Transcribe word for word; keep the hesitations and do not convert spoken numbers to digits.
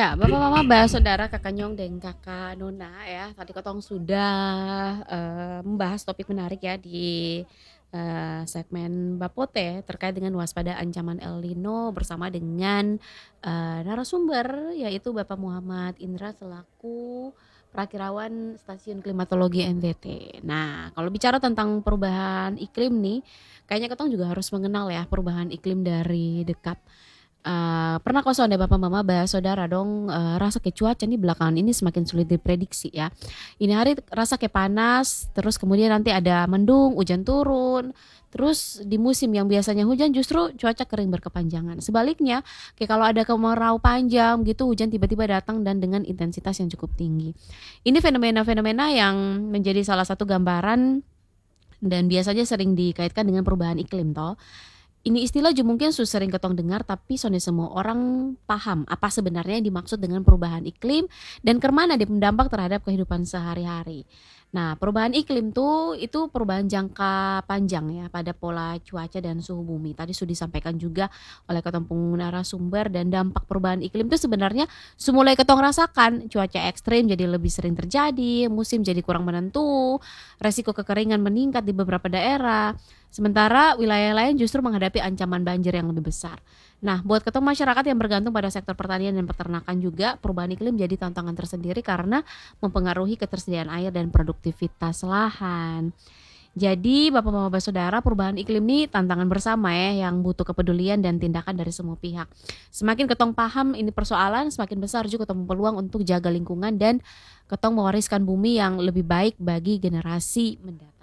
Ya, Bapak Mama Bah, saudara Kakak Nyong dan Kakak Nona ya. Tadi Kotong sudah eh, membahas topik menarik ya di eh, segmen Bapote terkait dengan waspada ancaman El Nino bersama dengan eh, narasumber yaitu Bapak Muhammad Indra selaku Prakirawan Stasiun Klimatologi N T T. Nah, kalau bicara tentang perubahan iklim nih, kayaknya Kotong juga harus mengenal ya perubahan iklim dari dekat. Eh, pernah kosong deh Bapak Mama bahas saudara dong eh, rasa kayak cuaca nih belakangan ini semakin sulit diprediksi ya. Ini hari rasa kayak panas, terus kemudian nanti ada mendung, hujan turun. Terus di musim yang biasanya hujan justru cuaca kering berkepanjangan. Sebaliknya, kayak kalau ada kemarau panjang gitu hujan tiba-tiba datang dan dengan intensitas yang cukup tinggi. Ini fenomena-fenomena yang menjadi salah satu gambaran dan biasanya sering dikaitkan dengan perubahan iklim toh. Ini istilah juga mungkin su sering ketong dengar tapi sonde semua orang paham apa sebenarnya yang dimaksud dengan perubahan iklim dan kemana dia berdampak terhadap kehidupan sehari-hari. Nah, perubahan iklim tuh itu perubahan jangka panjang ya pada pola cuaca dan suhu bumi. Tadi sudah disampaikan juga oleh ketong pengguna narasumber dan dampak perubahan iklim itu sebenarnya semulai ketong rasakan cuaca ekstrim jadi lebih sering terjadi, musim jadi kurang menentu, resiko kekeringan meningkat di beberapa daerah. Sementara wilayah lain justru menghadapi ancaman banjir yang lebih besar. Nah, buat ketemu masyarakat yang bergantung pada sektor pertanian dan peternakan juga, perubahan iklim jadi tantangan tersendiri karena mempengaruhi ketersediaan air dan produktivitas lahan. Jadi, Bapak Bapak Saudara, perubahan iklim ini tantangan bersama ya yang butuh kepedulian dan tindakan dari semua pihak. Semakin ketong paham ini persoalan, semakin besar juga ketemu peluang untuk jaga lingkungan dan ketong mewariskan bumi yang lebih baik bagi generasi mendatang.